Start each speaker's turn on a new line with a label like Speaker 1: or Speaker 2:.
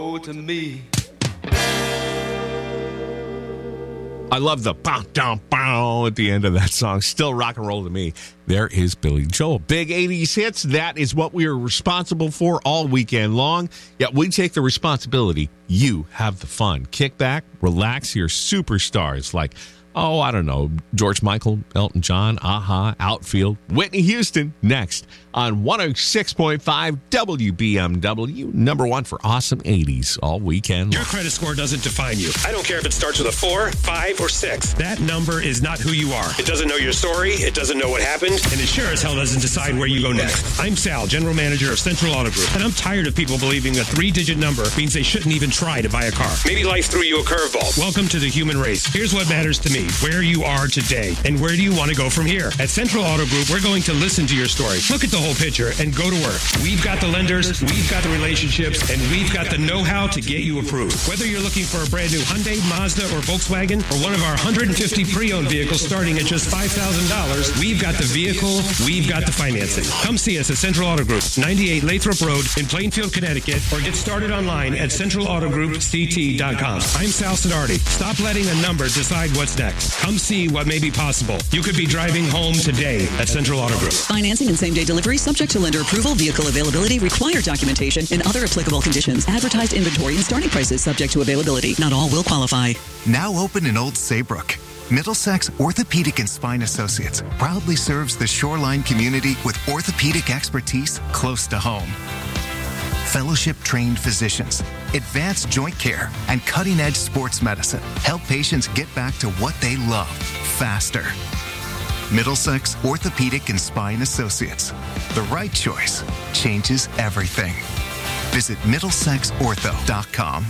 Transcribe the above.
Speaker 1: Oh, to me.
Speaker 2: I love the bow, down, bow at the end of that song. Still rock and roll to me. There is Billy Joel. Big 80s hits. That is what we are responsible for all weekend long. Yet we take the responsibility. You have the fun. Kick back, relax. Hear superstars like, I don't know, George Michael, Elton John, Aha, Outfield, Whitney Houston, next on 106.5 WBMW, number one for awesome 80s all weekend long.
Speaker 3: Your credit score doesn't define you. I don't care if it starts with a 4, 5, or 6. That number is not who you are. It doesn't know your story. It doesn't know what happened. And it sure as hell doesn't decide where you go next. I'm Sal, general manager of Central Auto Group, and I'm tired of people believing a 3-digit number means they shouldn't even try to buy a car. Maybe life threw you a curveball. Welcome to the human race. Here's what matters to me. Where you are today, and where do you want to go from here? At Central Auto Group, we're going to listen to your story, look at the whole picture, and go to work. We've got the lenders, we've got the relationships, and we've got the know-how to get you approved. Whether you're looking for a brand new Hyundai, Mazda, or Volkswagen, or one of our 150 pre-owned vehicles starting at just $5,000, we've got the vehicle, we've got the financing. Come see us at Central Auto Group, 98 Lathrop Road in Plainfield, Connecticut, or get started online at centralautogroup.ct.com. I'm Sal Sidardi. Stop letting a number decide what's next. Come see what may be possible. You could be driving home today at Central Auto Group.
Speaker 4: Financing and same-day delivery subject to lender approval, vehicle availability, required documentation, and other applicable conditions. Advertised inventory and starting prices subject to availability. Not all will qualify.
Speaker 5: Now open in Old Saybrook. Middlesex Orthopedic and Spine Associates proudly serves the Shoreline community with orthopedic expertise close to home. Fellowship-trained physicians, advanced joint care, and cutting-edge sports medicine help patients get back to what they love faster. Middlesex Orthopedic and Spine Associates. The right choice changes everything. Visit MiddlesexOrtho.com.